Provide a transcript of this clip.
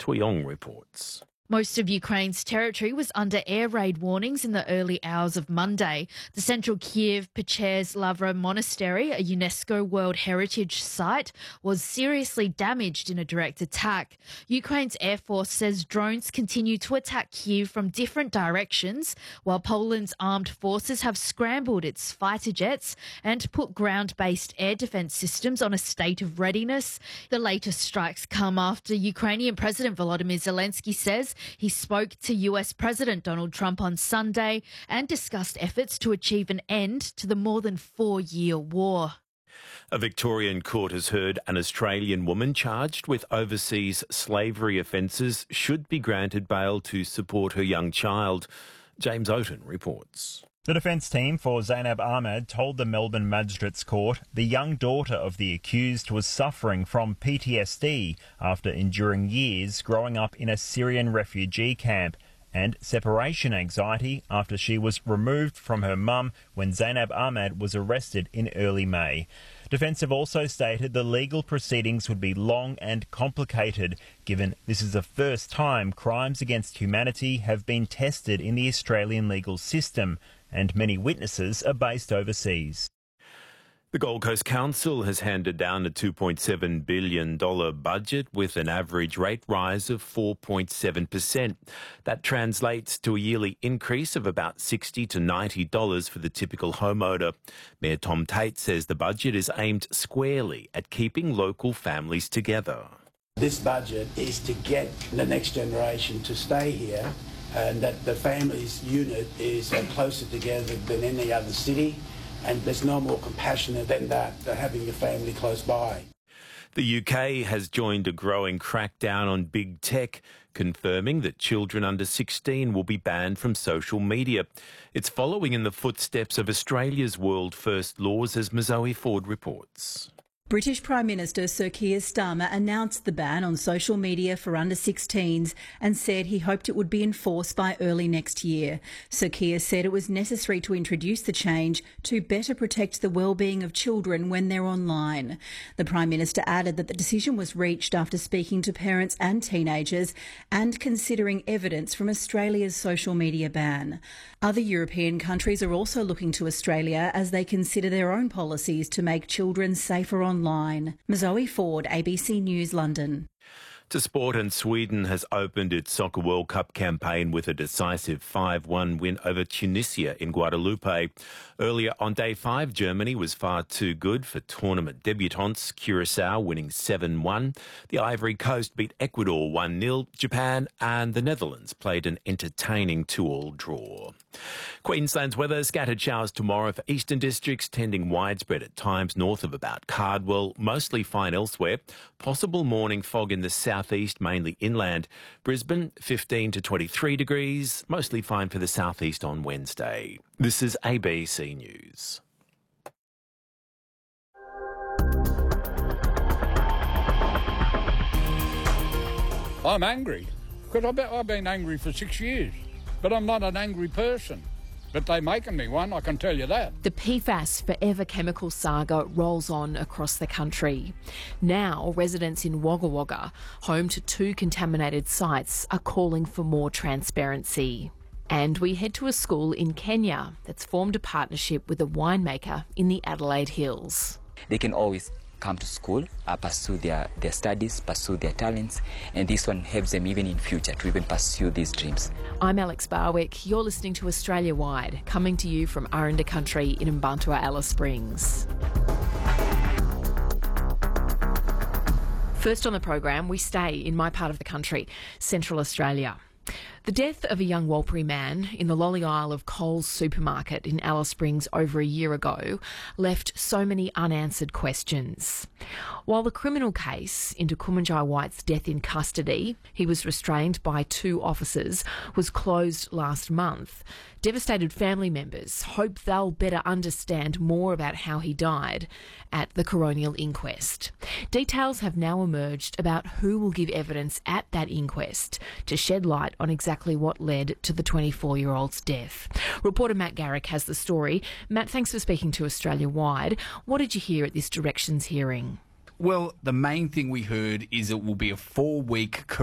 Tuyong reports. Most of Ukraine's territory was under air raid warnings in the early hours of Monday. The central Kiev Pechers Lavra Monastery, a UNESCO World Heritage Site, was seriously damaged in a direct attack. Ukraine's Air Force says drones continue to attack Kiev from different directions, while Poland's armed forces have scrambled its fighter jets and put ground-based air defence systems on a state of readiness. The latest strikes come after Ukrainian President Volodymyr Zelensky says he spoke to US President Donald Trump on Sunday and discussed efforts to achieve an end to the more than 4-year war. A Victorian court has heard an Australian woman charged with overseas slavery offences should be granted bail to support her young child. James Oaten reports. The defence team for Zainab Ahmed told the Melbourne Magistrates Court the young daughter of the accused was suffering from PTSD after enduring years growing up in a Syrian refugee camp and separation anxiety after she was removed from her mum when Zainab Ahmed was arrested in early May. Defence have also stated the legal proceedings would be long and complicated, given this is the first time crimes against humanity have been tested in the Australian legal system, and many witnesses are based overseas. The Gold Coast Council has handed down a $2.7 billion budget with an average rate rise of 4.7%. That translates to a yearly increase of about $60 to $90 for the typical homeowner. Mayor Tom Tate says the budget is aimed squarely at keeping local families together. This budget is to get the next generation to stay here, and that the families unit is closer together than any other city. And there's no more compassionate than that, having your family close by. The UK has joined a growing crackdown on big tech, confirming that children under 16 will be banned from social media. It's following in the footsteps of Australia's world first laws, as Zoe Ford reports. British Prime Minister Sir Keir Starmer announced the ban on social media for under 16s and said he hoped it would be enforced by early next year. Sir Keir said it was necessary to introduce the change to better protect the well-being of children when they're online. The Prime Minister added that the decision was reached after speaking to parents and teenagers and considering evidence from Australia's social media ban. Other European countries are also looking to Australia as they consider their own policies to make children safer online. Zoe Ford, ABC News, London. To sport, and Sweden has opened its Soccer World Cup campaign with a decisive 5-1 win over Tunisia in Guadeloupe. Earlier on day 5, Germany was far too good for tournament debutants, Curacao winning 7-1. The Ivory Coast beat Ecuador 1-0. Japan and the Netherlands played an entertaining 2-2 draw. Queensland's weather, scattered showers tomorrow for eastern districts, tending widespread at times north of about Cardwell, mostly fine elsewhere. Possible morning fog in the southeast, mainly inland. Brisbane, 15 to 23 degrees, mostly fine for the southeast on Wednesday. This is ABC News. I'm angry, because I've been angry for 6 years, but I'm not an angry person. But they're making me one, I can tell you that. The PFAS Forever Chemical saga rolls on across the country. Now, residents in Wagga Wagga, home to 2 contaminated sites, are calling for more transparency. And we head to a school in Kenya that's formed a partnership with a winemaker in the Adelaide Hills. They can always come to school, pursue their studies, pursue their talents, and this one helps them even in future to even pursue these dreams. I'm Alex Barwick. You're listening to Australia Wide, coming to you from Aranda Country in Mbantua, Alice Springs. First on the program, we stay in my part of the country, Central Australia. The death of a young Warlpiri man in the lolly aisle of Coles supermarket in Alice Springs over a year ago left so many unanswered questions. While the criminal case into Kumanjai White's death in custody, he was restrained by 2 officers, was closed last month, devastated family members hope they'll better understand more about how he died at the coronial inquest. Details have now emerged about who will give evidence at that inquest to shed light on exactly what led to the 24-year-old's death. Reporter Matt Garrick has the story. Matt, thanks for speaking to Australia Wide. What did you hear at this directions hearing? Well, the main thing we heard is it will be a 4-week